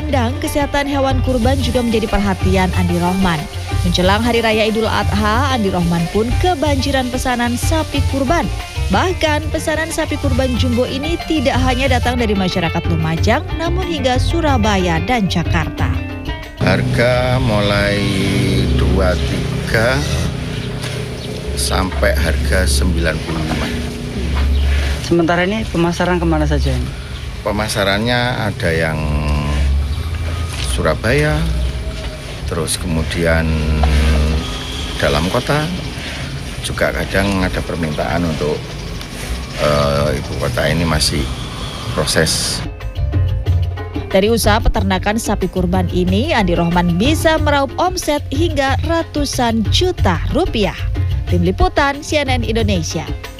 kandang, kesehatan hewan kurban juga menjadi perhatian Andi Rohman. Menjelang Hari Raya Idul Adha, Andi Rohman pun kebanjiran pesanan sapi kurban. Bahkan pesanan sapi kurban jumbo ini tidak hanya datang dari masyarakat Lumajang, namun hingga Surabaya dan Jakarta. Harga mulai 23 sampai harga 95. Sementara ini pemasaran kemana saja? Pemasarannya ada yang Surabaya, terus kemudian dalam kota, juga kadang ada permintaan untuk ibu kota, ini masih proses. Dari usaha peternakan sapi kurban ini, Andi Rohman bisa meraup omset hingga ratusan juta rupiah. Tim Liputan CNN Indonesia.